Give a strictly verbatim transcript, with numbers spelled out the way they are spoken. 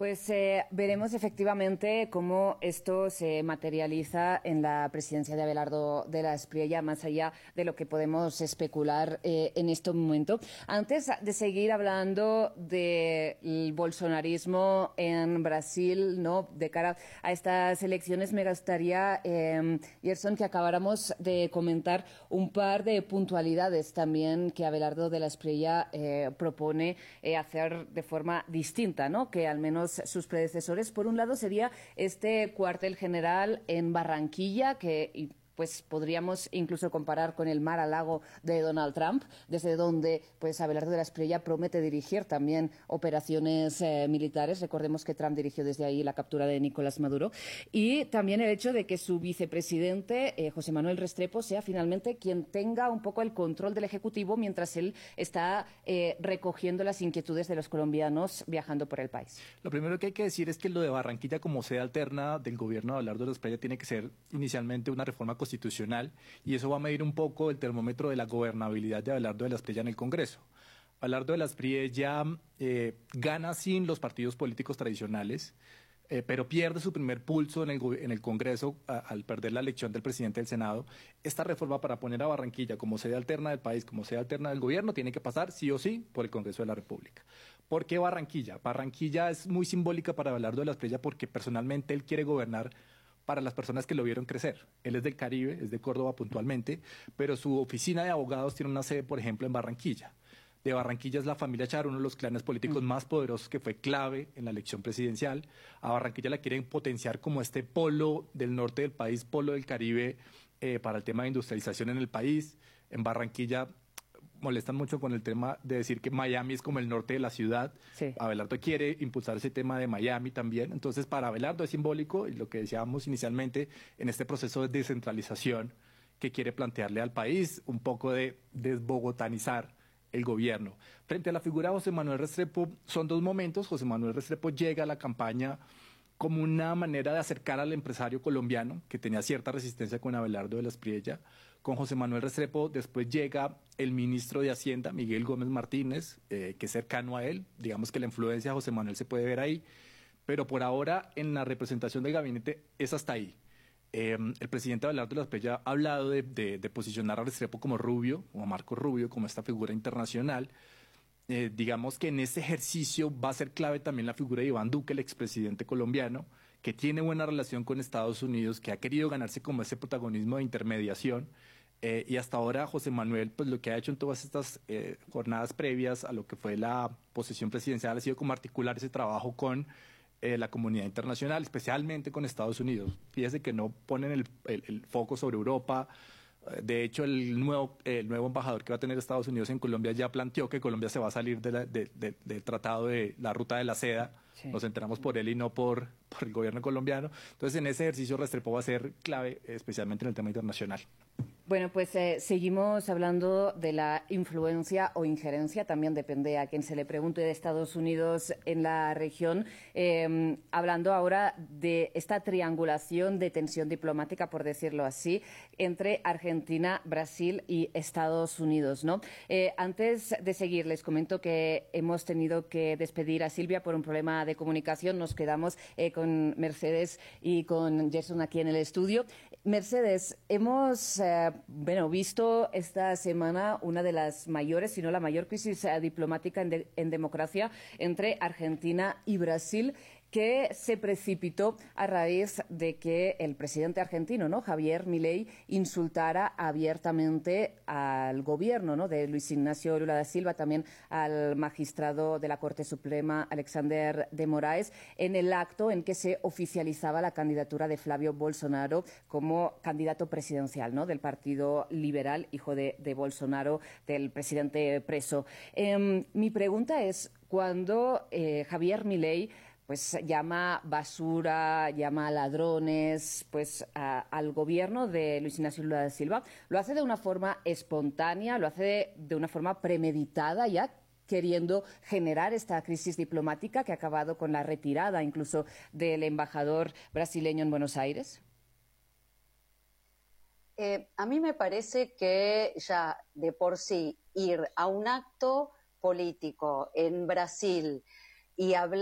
Pues eh, veremos efectivamente cómo esto se materializa en la presidencia de Abelardo de la Espriella, más allá de lo que podemos especular eh, en este momento. Antes de seguir hablando del bolsonarismo en Brasil, ¿no?, de cara a estas elecciones, me gustaría, eh, Gerson, que acabáramos de comentar un par de puntualidades también que Abelardo de la Espriella eh, propone eh, hacer de forma distinta, ¿no?, que al menos sus predecesores. Por un lado sería este cuartel general en Barranquilla, que pues podríamos incluso comparar con el Mar-a-Lago de Donald Trump, desde donde pues Abelardo de la Espriella promete dirigir también operaciones eh, militares. Recordemos que Trump dirigió desde ahí la captura de Nicolás Maduro. Y también el hecho de que su vicepresidente, eh, José Manuel Restrepo, sea finalmente quien tenga un poco el control del Ejecutivo mientras él está eh, recogiendo las inquietudes de los colombianos viajando por el país. Lo primero que hay que decir es que lo de Barranquilla como sede alterna del gobierno de Abelardo de la Espriella tiene que ser inicialmente una reforma constitucional, y eso va a medir un poco el termómetro de la gobernabilidad de Abelardo de la Espriella en el Congreso. Abelardo de la Espriella eh, gana sin los partidos políticos tradicionales, eh, pero pierde su primer pulso en el, en el Congreso a, al perder la elección del presidente del Senado. Esta reforma para poner a Barranquilla como sede alterna del país, como sede alterna del gobierno, tiene que pasar sí o sí por el Congreso de la República. ¿Por qué Barranquilla? Barranquilla es muy simbólica para Abelardo de la Espriella porque personalmente él quiere gobernar para las personas que lo vieron crecer. Él es del Caribe, es de Córdoba puntualmente, pero su oficina de abogados tiene una sede, por ejemplo, en Barranquilla. De Barranquilla es la familia Char, uno de los clanes políticos mm. más poderosos que fue clave en la elección presidencial. A Barranquilla la quieren potenciar como este polo del norte del país, polo del Caribe, eh, para el tema de industrialización en el país. En Barranquilla molestan mucho con el tema de decir que Miami es como el norte de la ciudad. Sí. Abelardo quiere impulsar ese tema de Miami también. Entonces, para Abelardo es simbólico, y lo que decíamos inicialmente, en este proceso de descentralización que quiere plantearle al país, un poco de desbogotanizar el gobierno. Frente a la figura de José Manuel Restrepo, son dos momentos. José Manuel Restrepo llega a la campaña como una manera de acercar al empresario colombiano, que tenía cierta resistencia con Abelardo de la Espriella. Con José Manuel Restrepo después llega el ministro de Hacienda, Miguel Gómez Martínez, eh, que es cercano a él. Digamos que la influencia de José Manuel se puede ver ahí, pero por ahora en la representación del gabinete es hasta ahí. Eh, el presidente Abelardo de la Espriella ha hablado de, de, de posicionar a Restrepo como Rubio, como Marco Rubio, como esta figura internacional. Eh, digamos que en ese ejercicio va a ser clave también la figura de Iván Duque, el expresidente colombiano, que tiene buena relación con Estados Unidos, que ha querido ganarse como ese protagonismo de intermediación. Eh, y hasta ahora José Manuel, pues lo que ha hecho en todas estas eh, jornadas previas a lo que fue la posesión presidencial ha sido como articular ese trabajo con eh, la comunidad internacional, especialmente con Estados Unidos. Fíjese que no ponen el, el, el foco sobre Europa. De hecho, el nuevo, el nuevo embajador que va a tener Estados Unidos en Colombia ya planteó que Colombia se va a salir de la, de, de, del tratado de la ruta de la seda. Sí. Nos enteramos por él y no por, por el gobierno colombiano. Entonces, en ese ejercicio Restrepo va a ser clave, especialmente en el tema internacional. Bueno, pues eh, seguimos hablando de la influencia o injerencia, también depende a quien se le pregunte, de Estados Unidos en la región, eh, hablando ahora de esta triangulación de tensión diplomática, por decirlo así, entre Argentina, Brasil y Estados Unidos, ¿no? Eh, antes de seguir, les comento que hemos tenido que despedir a Silvia por un problema de comunicación. Nos quedamos eh, con Mercedes y con Gerson aquí en el estudio. Mercedes, hemos eh, bueno, visto esta semana una de las mayores, si no la mayor crisis eh, diplomática en, de, en democracia entre Argentina y Brasil, que se precipitó a raíz de que el presidente argentino, ¿no?, Javier Milei, insultara abiertamente al gobierno, ¿no?, de Luis Ignacio Lula da Silva, también al magistrado de la Corte Suprema, Alexander de Moraes, en el acto en que se oficializaba la candidatura de Flavio Bolsonaro como candidato presidencial, ¿no?, del Partido Liberal, hijo de, de Bolsonaro, del presidente preso. Eh, mi pregunta es, cuando eh, Javier Milei pues llama basura, llama ladrones, pues a, al gobierno de Luis Ignacio Lula da Silva, lo hace de una forma espontánea, lo hace de, de una forma premeditada ya, queriendo generar esta crisis diplomática que ha acabado con la retirada incluso del embajador brasileño en Buenos Aires. Eh, a mí me parece que ya de por sí ir a un acto político en Brasil y hablar